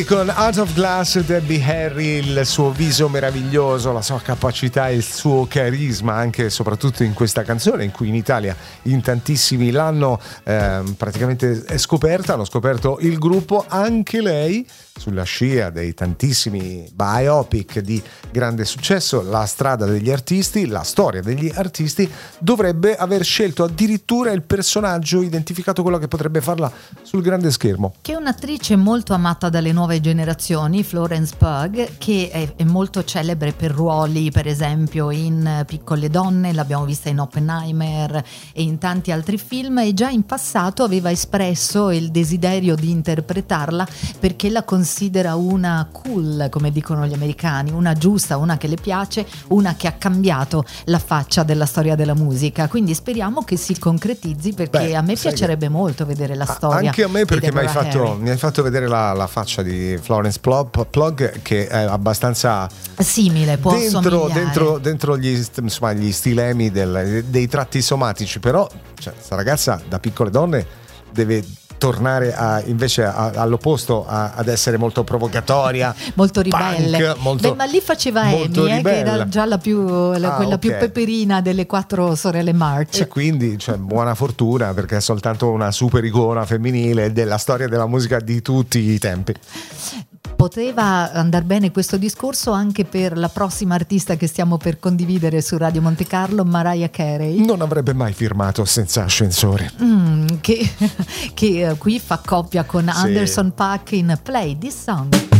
Con Out of Glass, Debbie Harry, il suo viso meraviglioso, la sua capacità e il suo carisma anche e soprattutto in questa canzone, in cui in Italia in tantissimi l'hanno praticamente scoperta, hanno scoperto il gruppo, anche lei sulla scia dei tantissimi biopic di grande successo. La strada degli artisti, la storia degli artisti, dovrebbe aver scelto addirittura il personaggio identificato, quello che potrebbe farla sul grande schermo, che è un'attrice molto amata dalle nuove generazioni, Florence Pugh, che è molto celebre per ruoli, per esempio in Piccole donne, l'abbiamo vista in Oppenheimer e in tanti altri film, e già in passato aveva espresso il desiderio di interpretarla perché la considera una cool, come dicono gli americani, una giusta, una che le piace, una che ha cambiato la faccia della storia della musica. Quindi speriamo che si concretizzi, perché a me piacerebbe molto vedere la storia. Anche a me, perché mi hai fatto vedere la faccia di Florence Pugh, che è abbastanza simile, può dentro gli stilemi dei tratti somatici, però questa ragazza da Piccole donne deve tornare invece all'opposto, ad essere molto provocatoria, molto ribelle, punk, ma lì faceva Amy, che era già quella più peperina delle 4 sorelle March, e quindi buona fortuna, perché è soltanto una super icona femminile della storia della musica di tutti i tempi. Poteva andare bene questo discorso anche per la prossima artista che stiamo per condividere su Radio Monte Carlo, Mariah Carey. Non avrebbe mai firmato senza ascensore. Che qui fa coppia con Anderson .Paak in Play This Song.